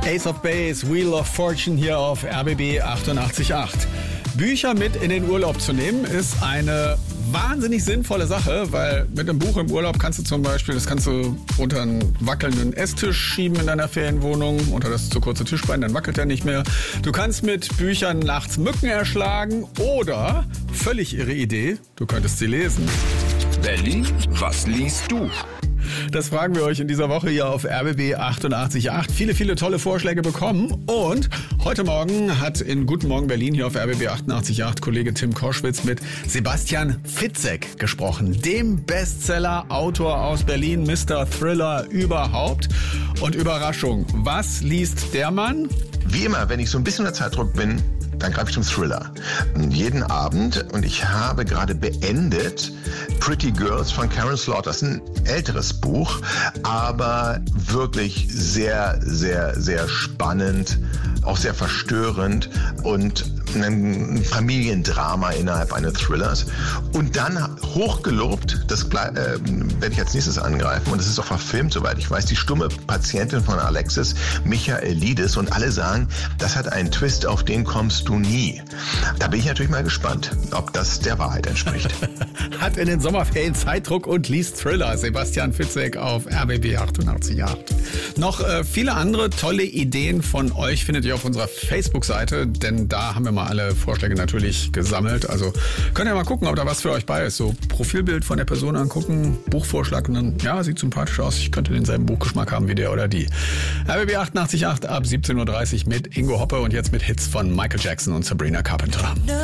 Ace of Base, Wheel of Fortune hier auf RBB 88.8. Bücher mit in den Urlaub zu nehmen, ist eine wahnsinnig sinnvolle Sache, weil mit einem Buch im Urlaub kannst du zum Beispiel, das kannst du unter einen wackelnden Esstisch schieben in deiner Ferienwohnung, unter das zu kurze Tischbein, dann wackelt er nicht mehr. Du kannst mit Büchern nachts Mücken erschlagen oder, völlig irre Idee, du könntest sie lesen. Berlin, was liest du? Das fragen wir euch in dieser Woche hier auf RBB 88.8. Viele tolle Vorschläge bekommen. Und heute Morgen hat in Guten Morgen Berlin hier auf RBB 88.8 Kollege Tim Koschwitz mit Sebastian Fitzek gesprochen. Dem Bestseller-Autor aus Berlin, Mr. Thriller überhaupt. Und Überraschung, was liest der Mann? Wie immer, wenn ich so ein bisschen unter Zeitdruck bin, dann greife ich zum Thriller. Jeden Abend. Und ich habe gerade beendet Pretty Girls von Karen Slaughter. Das ist ein älteres Buch, aber wirklich sehr spannend, auch sehr verstörend und ein Familiendrama innerhalb eines Thrillers. Und dann hochgelobt, das werde ich als nächstes angreifen, und das ist auch verfilmt, soweit ich weiß, Die stumme Patientin von Alexis Michaelidis, und alle sagen, das hat einen Twist, auf den kommst du nie. Da bin ich natürlich mal gespannt, ob das der Wahrheit entspricht. Hat in den Sommerferien Zeitdruck und liest Thriller. Sebastian Fitzek auf RBB 88.8. Noch viele andere tolle Ideen von euch findet ihr auf unserer Facebook-Seite, denn da haben wir mal alle Vorschläge natürlich gesammelt. Also könnt ihr mal gucken, ob da was für euch bei ist. So Profilbild von der Person angucken, Buchvorschlag und dann, ja, sieht sympathisch aus. Ich könnte denselben Buchgeschmack haben wie der oder die. RBB 88.8 ab 17.30 Uhr mit Ingo Hoppe und jetzt mit Hits von Michael Jackson und Sabrina Carpenter.